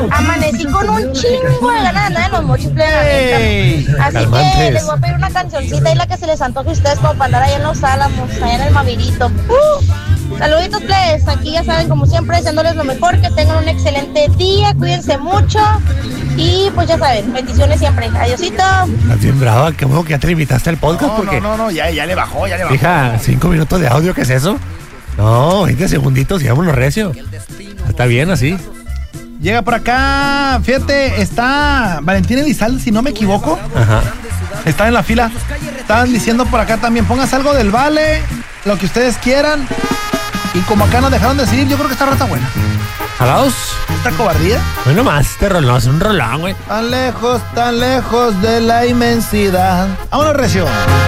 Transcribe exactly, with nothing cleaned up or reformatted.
Amanecí con un chingo de ganas de andar en los mochis plenamente. Así Calmantes. que les voy a pedir una cancioncita y la que se les antoje a ustedes como para andar allá en los Álamos, allá en el Mavirito. Uh, saluditos, please. Aquí ya saben, como siempre, deseándoles lo mejor, que tengan un excelente día, cuídense mucho y pues ya saben, bendiciones siempre. Adiosito. Estás bien brava, qué bueno que ya te invitaste al podcast No, porque... no, no, no, ya, ya le bajó, ya le bajó. Hija, cinco minutos de audio, ¿qué es eso? No, veinte segunditos y vámonos recio. Está bien así. Llega por acá, fíjate, está Valentín Elizalde, si no me equivoco. Ajá. Está en la fila. Estaban diciendo por acá también, pongas algo del Vale, lo que ustedes quieran. Y como acá nos dejaron decidir, yo creo que esta rata buena. ¿Jalados? Esta cobardía. Bueno, más, este rolón, es un rolón, güey. Tan lejos, tan lejos de la inmensidad. Vámonos, recio.